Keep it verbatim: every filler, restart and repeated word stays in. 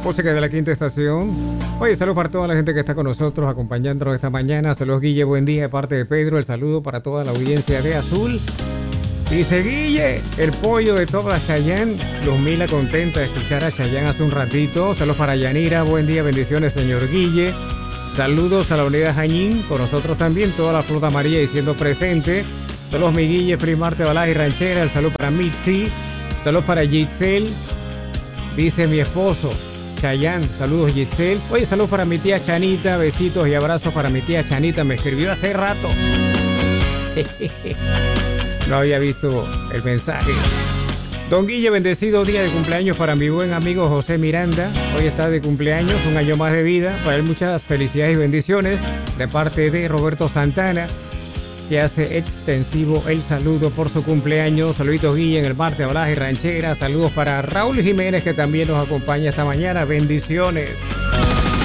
Música de la quinta estación. Oye, saludos para toda la gente que está con nosotros acompañándonos esta mañana. Saludos, Guille, buen día de parte de Pedro. El saludo para toda la audiencia de Azul. Dice Guille, el pollo de toda Chayán. Luzmila contenta de escuchar a Chayán hace un ratito. Saludos para Yanira, buen día, bendiciones, señor Guille. Saludos a la unidad Jañín, con nosotros también, toda la flota amarilla diciendo presente. Saludos, mi Guille, Free Marte, Balaz y Ranchera. El saludo para Mitzi. Saludos para Giselle. Dice mi esposo, Chayán. Saludos, Giselle. Oye, saludos para mi tía Chanita. Besitos y abrazos para mi tía Chanita. Me escribió hace rato. No había visto el mensaje. Don Guille, bendecido día de cumpleaños para mi buen amigo José Miranda. Hoy está de cumpleaños, un año más de vida. Para él muchas felicidades y bendiciones de parte de Roberto Santana, que hace extensivo el saludo por su cumpleaños. Saluditos, Guille, en el martes, Balaz y Ranchera. Saludos para Raúl Jiménez, que también nos acompaña esta mañana. Bendiciones.